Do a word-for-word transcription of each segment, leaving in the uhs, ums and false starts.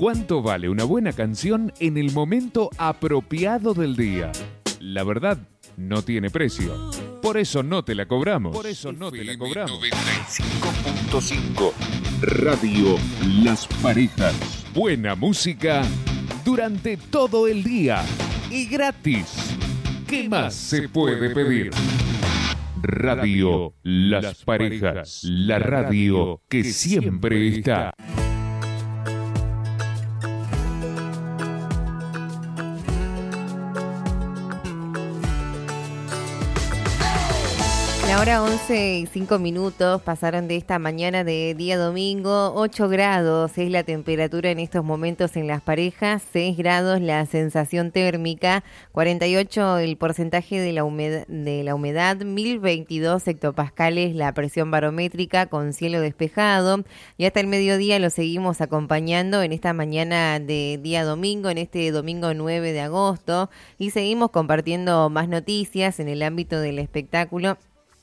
¿Cuánto vale una buena canción en el momento apropiado del día? La verdad, no tiene precio. Por eso no te la cobramos. Por eso no te la cobramos. noventa y cinco punto cinco Radio Las Parejas. Buena música durante todo el día y gratis. ¿Qué más se puede pedir? Radio Las Parejas, la radio que siempre está. La hora once y cinco minutos pasaron de esta mañana de día domingo. Ocho grados es la temperatura en estos momentos en Las Parejas, seis grados la sensación térmica, cuarenta y ocho el porcentaje de la humedad, de la humedad, mil veintidós hectopascales la presión barométrica con cielo despejado. Y hasta el mediodía lo seguimos acompañando en esta mañana de día domingo, en este domingo nueve de agosto. Y seguimos compartiendo más noticias en el ámbito del espectáculo.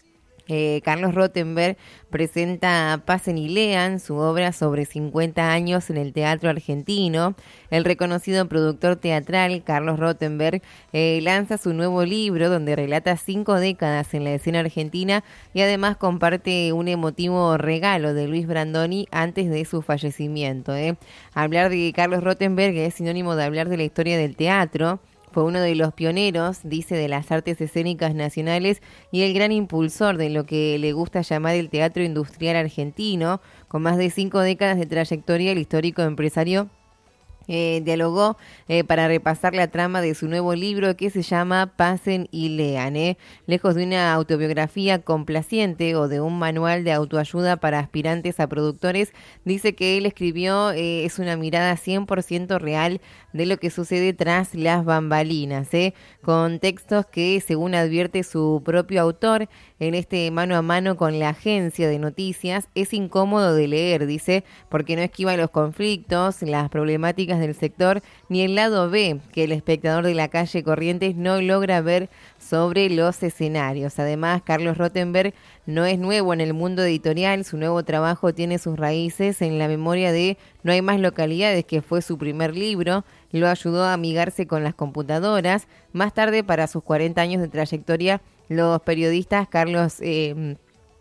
Eh, Carlos Rottenberg presenta Pasen y Lean, su obra sobre cincuenta años en el teatro argentino. El reconocido productor teatral Carlos Rottenberg eh, lanza su nuevo libro donde relata cinco décadas en la escena argentina y además comparte un emotivo regalo de Luis Brandoni antes de su fallecimiento. Eh. Hablar de Carlos Rottenberg es sinónimo de hablar de la historia del teatro. Fue uno de los pioneros, dice, de las artes escénicas nacionales y el gran impulsor de lo que le gusta llamar el teatro industrial argentino. Con más de cinco décadas de trayectoria, el histórico empresario Eh, dialogó eh, para repasar la trama de su nuevo libro que se llama Pasen y Lean. Eh. Lejos de una autobiografía complaciente o de un manual de autoayuda para aspirantes a productores, dice que él escribió eh, es una mirada cien por ciento real de lo que sucede tras las bambalinas, eh, con textos que, según advierte su propio autor, en este mano a mano con la agencia de noticias, es incómodo de leer, dice, porque no esquiva los conflictos, las problemáticas del sector, ni el lado B, que el espectador de la calle Corrientes no logra ver sobre los escenarios. Además, Carlos Rottenberg no es nuevo en el mundo editorial, su nuevo trabajo tiene sus raíces en la memoria de No hay más localidades, que fue su primer libro, lo ayudó a amigarse con las computadoras. Más tarde, para sus cuarenta años de trayectoria, los periodistas Carlos eh,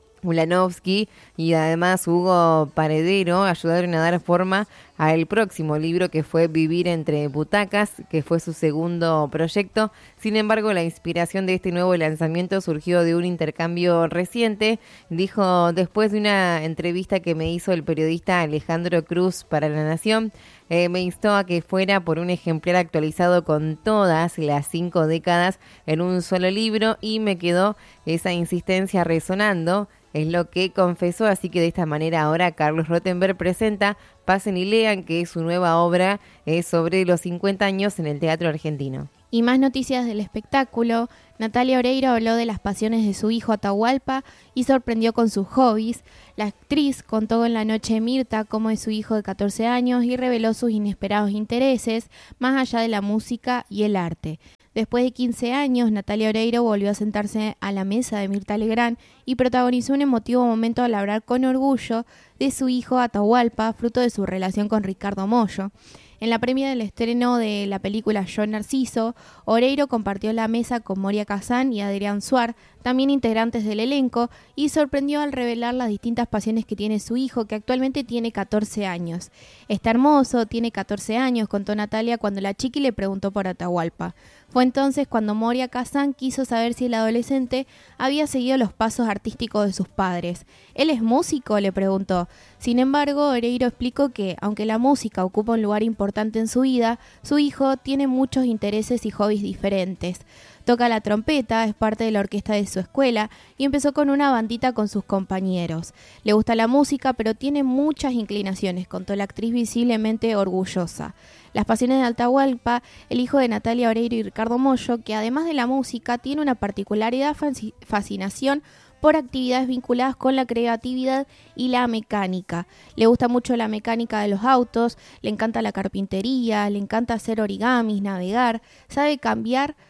Ulanovsky y además Hugo Paredero ayudaron a dar forma al próximo libro, que fue Vivir entre butacas, que fue su segundo proyecto. Sin embargo, la inspiración de este nuevo lanzamiento surgió de un intercambio reciente. Dijo, después de una entrevista que me hizo el periodista Alejandro Cruz para La Nación, eh, me instó a que fuera por un ejemplar actualizado con todas las cinco décadas en un solo libro, y me quedó esa insistencia resonando. Es lo que confesó, así que de esta manera ahora Carlos Rottenberg presenta Pasen y Lean, que es su nueva obra eh, sobre los cincuenta años en el teatro argentino. Y más noticias del espectáculo. Natalia Oreiro habló de las pasiones de su hijo Atahualpa y sorprendió con sus hobbies. La actriz contó en La Noche de Mirta cómo es su hijo de catorce años y reveló sus inesperados intereses más allá de la música y el arte. Después de quince años, Natalia Oreiro volvió a sentarse a la mesa de Mirta Legrand y protagonizó un emotivo momento al hablar con orgullo de su hijo Atahualpa, fruto de su relación con Ricardo Mollo. En la premia del estreno de la película Yo Narciso, Oreiro compartió la mesa con Moria Kazan y Adrián Suar, también integrantes del elenco, y sorprendió al revelar las distintas pasiones que tiene su hijo, que actualmente tiene catorce años. Está hermoso, tiene catorce años, contó Natalia cuando la chiqui le preguntó por Atahualpa. Fue entonces cuando Moria Kazan quiso saber si el adolescente había seguido los pasos artísticos de sus padres. ¿Él es músico?, le preguntó. Sin embargo, Oreiro explicó que, aunque la música ocupa un lugar importante en su vida, su hijo tiene muchos intereses y hobbies diferentes. Toca la trompeta, es parte de la orquesta de su escuela y empezó con una bandita con sus compañeros. Le gusta la música, pero tiene muchas inclinaciones, contó la actriz visiblemente orgullosa. Las pasiones de Atahualpa, el hijo de Natalia Oreiro y Ricardo Mollo, que además de la música tiene una particularidad fascinación por actividades vinculadas con la creatividad y la mecánica. Le gusta mucho la mecánica de los autos, le encanta la carpintería, le encanta hacer origamis, navegar, sabe cambiar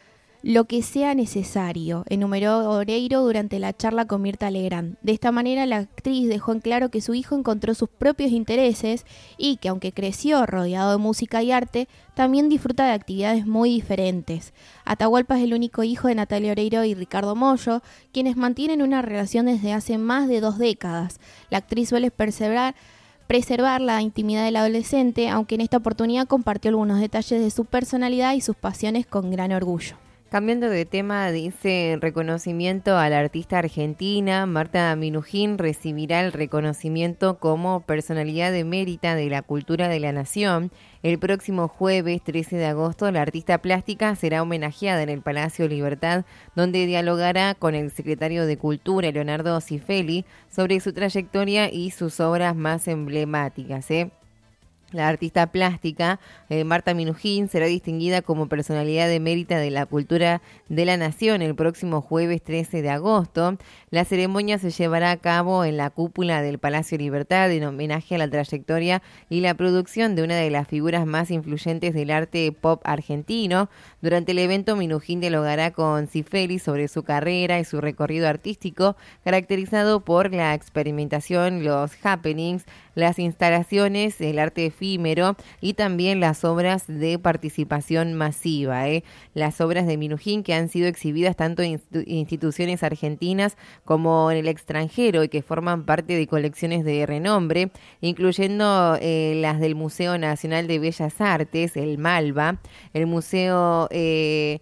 lo que sea necesario, enumeró Oreiro durante la charla con Mirta Legrand. De esta manera, la actriz dejó en claro que su hijo encontró sus propios intereses y que, aunque creció rodeado de música y arte, también disfruta de actividades muy diferentes. Atahualpa es el único hijo de Natalia Oreiro y Ricardo Mollo, quienes mantienen una relación desde hace más de dos décadas. La actriz suele perseverar preservar la intimidad del adolescente, aunque en esta oportunidad compartió algunos detalles de su personalidad y sus pasiones con gran orgullo. Cambiando de tema, dice reconocimiento a la artista argentina. Marta Minujín recibirá el reconocimiento como personalidad emérita de la cultura de la nación. El próximo jueves trece de agosto, la artista plástica será homenajeada en el Palacio Libertad, donde dialogará con el secretario de Cultura, Leonardo Cifeli, sobre su trayectoria y sus obras más emblemáticas, ¿eh? La artista plástica eh, Marta Minujín será distinguida como personalidad emérita de la cultura de la nación el próximo jueves trece de agosto. La ceremonia se llevará a cabo en la cúpula del Palacio Libertad en homenaje a la trayectoria y la producción de una de las figuras más influyentes del arte pop argentino. Durante el evento, Minujín dialogará con Cifeli sobre su carrera y su recorrido artístico, caracterizado por la experimentación, los happenings, las instalaciones, el arte efímero y también las obras de participación masiva. ¿eh? Las obras de Minujín que han sido exhibidas tanto en instituciones argentinas como en el extranjero y que forman parte de colecciones de renombre, incluyendo eh, las del Museo Nacional de Bellas Artes, el MALBA, el Museo Eh,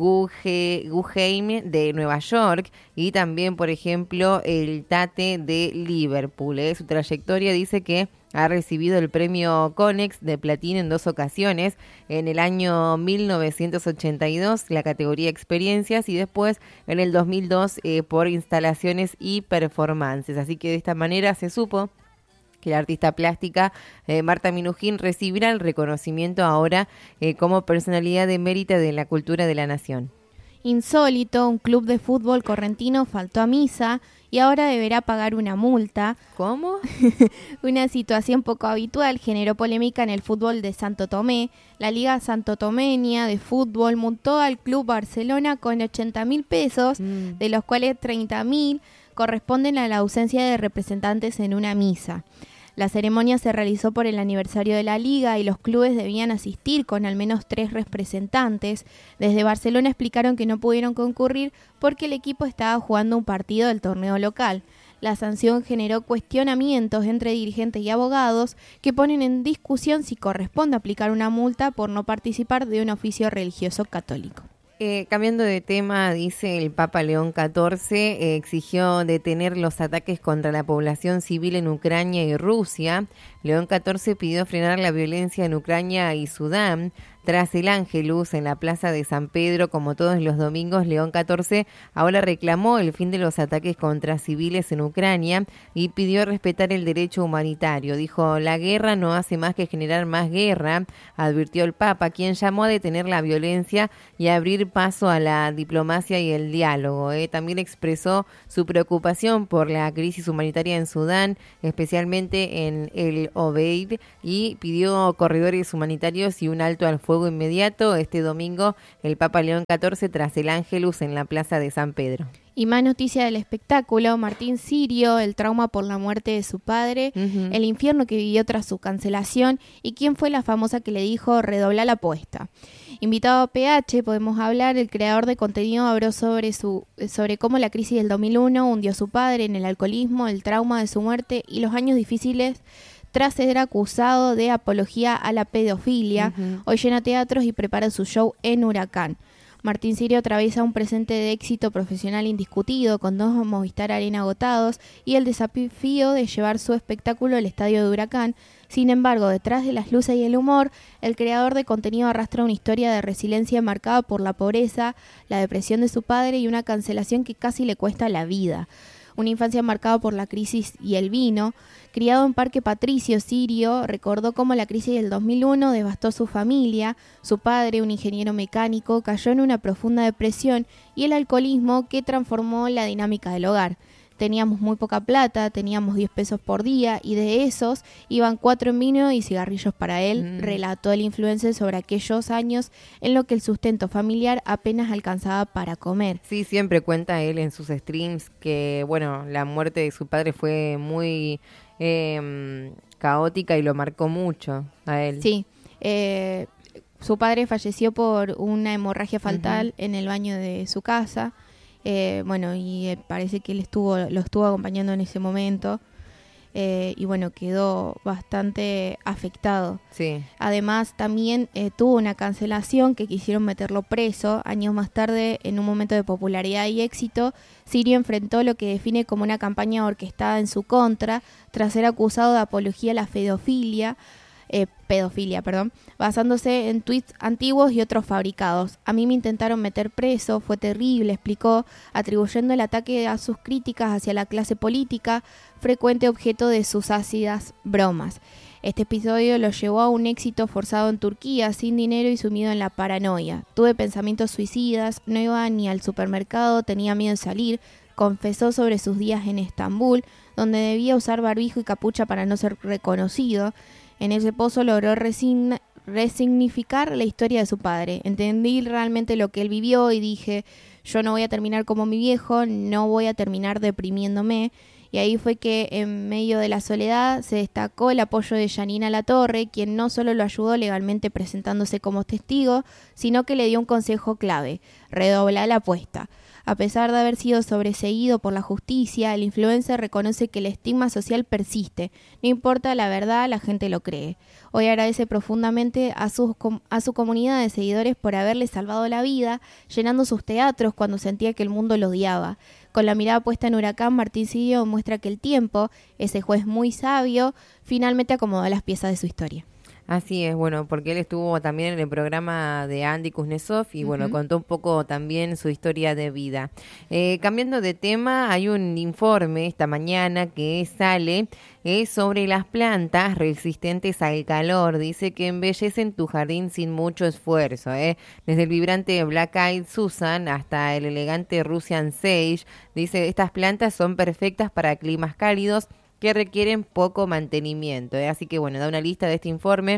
Guggenheim de Nueva York y también, por ejemplo, el Tate de Liverpool. ¿eh? Su trayectoria dice que ha recibido el premio Konex de platino en dos ocasiones, en el año mil novecientos ochenta y dos, la categoría experiencias, y después en el dos mil dos eh, por instalaciones y performances. Así que de esta manera se supo que la artista plástica eh, Marta Minujín recibirá el reconocimiento ahora eh, como personalidad emérita de la cultura de la nación. Insólito, un club de fútbol correntino faltó a misa y ahora deberá pagar una multa. ¿Cómo? Una situación poco habitual generó polémica en el fútbol de Santo Tomé. La Liga Santotomeña de Fútbol multó al Club Barcelona con ochenta mil pesos, mm. de los cuales treinta mil corresponden a la ausencia de representantes en una misa. La ceremonia se realizó por el aniversario de la Liga y los clubes debían asistir con al menos tres representantes. Desde Barcelona explicaron que no pudieron concurrir porque el equipo estaba jugando un partido del torneo local. La sanción generó cuestionamientos entre dirigentes y abogados que ponen en discusión si corresponde aplicar una multa por no participar de un oficio religioso católico. Eh, cambiando de tema, dice el Papa León catorce, eh, exigió detener los ataques contra la población civil en Ucrania y Rusia. León catorce pidió frenar la violencia en Ucrania y Sudán. Tras el Ángelus en la Plaza de San Pedro, como todos los domingos, León catorce ahora reclamó el fin de los ataques contra civiles en Ucrania y pidió respetar el derecho humanitario. Dijo, la guerra no hace más que generar más guerra, advirtió el Papa, quien llamó a detener la violencia y a abrir paso a la diplomacia y el diálogo. ¿eh? También expresó su preocupación por la crisis humanitaria en Sudán, especialmente en el Obeid, y pidió corredores humanitarios y un alto al fuego inmediato este domingo el Papa León catorce tras el Ángelus en la Plaza de San Pedro. Y más noticia del espectáculo, Martín Sirio, el trauma por la muerte de su padre, uh-huh. el infierno que vivió tras su cancelación y quién fue la famosa que le dijo redobla la apuesta. Invitado a P H, podemos hablar, el creador de contenido habló sobre, su, sobre cómo la crisis del dos mil uno hundió a su padre en el alcoholismo, el trauma de su muerte y los años difíciles tras ser acusado de apología a la pedofilia. Uh-huh. Hoy llena teatros y prepara su show en Huracán. Martín Sirio atraviesa un presente de éxito profesional indiscutido, con dos Movistar Arena agotados y el desafío de llevar su espectáculo al estadio de Huracán. Sin embargo, detrás de las luces y el humor, el creador de contenido arrastra una historia de resiliencia marcada por la pobreza, la depresión de su padre y una cancelación que casi le cuesta la vida. Una infancia marcada por la crisis y el vino. Criado en Parque Patricio, Sirio recordó cómo la crisis del dos mil uno devastó su familia. Su padre, un ingeniero mecánico, cayó en una profunda depresión y el alcoholismo que transformó la dinámica del hogar. teníamos muy poca plata, teníamos diez pesos por día y de esos iban cuatro en vino y cigarrillos para él, mm. relató el influencer sobre aquellos años en los que el sustento familiar apenas alcanzaba para comer. Sí, siempre cuenta él en sus streams que, bueno, la muerte de su padre fue muy eh, caótica y lo marcó mucho a él. Sí, eh, su padre falleció por una hemorragia fatal uh-huh. en el baño de su casa. Eh, bueno, y eh, parece que él estuvo lo estuvo acompañando en ese momento eh, y bueno, quedó bastante afectado. Sí. Además, también eh, tuvo una cancelación que quisieron meterlo preso. Años más tarde, en un momento de popularidad y éxito, Sirio enfrentó lo que define como una campaña orquestada en su contra tras ser acusado de apología a la pedofilia. Eh, pedofilia, perdón, basándose en tweets antiguos y otros fabricados. A mí me intentaron meter preso, fue terrible, explicó, atribuyendo el ataque a sus críticas hacia la clase política, frecuente objeto de sus ácidas bromas. Este episodio lo llevó a un éxito forzado en Turquía, sin dinero y sumido en la paranoia. Tuve pensamientos suicidas, no iba ni al supermercado, tenía miedo de salir, confesó sobre sus días en Estambul, donde debía usar barbijo y capucha para no ser reconocido. En ese pozo logró resigna, resignificar la historia de su padre. Entendí realmente lo que él vivió y dije, yo no voy a terminar como mi viejo, no voy a terminar deprimiéndome. Y ahí fue que en medio de la soledad se destacó el apoyo de Janina Latorre, quien no solo lo ayudó legalmente presentándose como testigo, sino que le dio un consejo clave: redobla la apuesta. A pesar de haber sido sobreseído por la justicia, el influencer reconoce que el estigma social persiste. No importa la verdad, la gente lo cree. Hoy agradece profundamente a, sus, a su comunidad de seguidores por haberle salvado la vida, llenando sus teatros cuando sentía que el mundo lo odiaba. Con la mirada puesta en Huracán, Martín Sirio muestra que el tiempo, ese juez muy sabio, finalmente acomodó las piezas de su historia. Así es, bueno, porque él estuvo también en el programa de Andy Kuznetsov y, uh-huh. bueno, contó un poco también su historia de vida. Eh, cambiando de tema, hay un informe esta mañana que sale eh, sobre las plantas resistentes al calor. Dice que embellecen tu jardín sin mucho esfuerzo, eh. Desde el vibrante Black Eyed Susan hasta el elegante Russian Sage. Dice, estas plantas son perfectas para climas cálidos que requieren poco mantenimiento, ¿eh? Así que bueno, da una lista de este informe.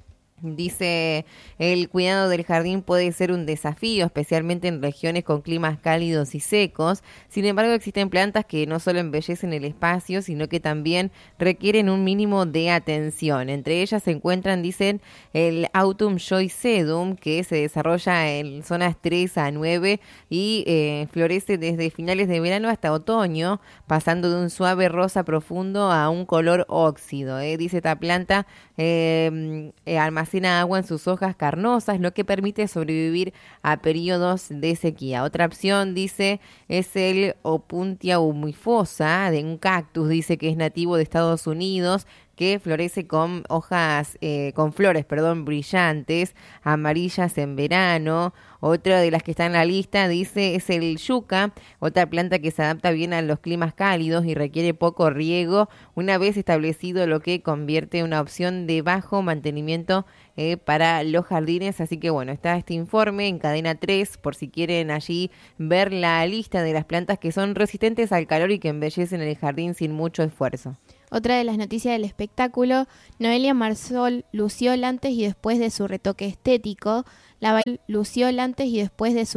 Dice, el cuidado del jardín puede ser un desafío, especialmente en regiones con climas cálidos y secos. Sin embargo, existen plantas que no solo embellecen el espacio, sino que también requieren un mínimo de atención. Entre ellas se encuentran, dicen, el Autumn Joy Sedum, que se desarrolla en zonas tres a nueve y eh, florece desde finales de verano hasta otoño, pasando de un suave rosa profundo a un color óxido. ¿eh? Dice, esta planta eh, eh, almacena agua en sus hojas carnosas, lo que permite sobrevivir a periodos de sequía. Otra opción, dice, es el Opuntia humifosa, de un cactus, dice que es nativo de Estados Unidos, que florece con hojas, eh, con flores, perdón, brillantes, amarillas en verano. Otra de las que está en la lista, dice, es el yucca, otra planta que se adapta bien a los climas cálidos y requiere poco riego, una vez establecido, lo que convierte una opción de bajo mantenimiento eh, para los jardines. Así que bueno, está este informe en Cadena tres, por si quieren allí ver la lista de las plantas que son resistentes al calor y que embellecen el jardín sin mucho esfuerzo. Otra de las noticias del espectáculo, Noelia Marsol lució el antes y después de su retoque estético. La lució el antes y después de su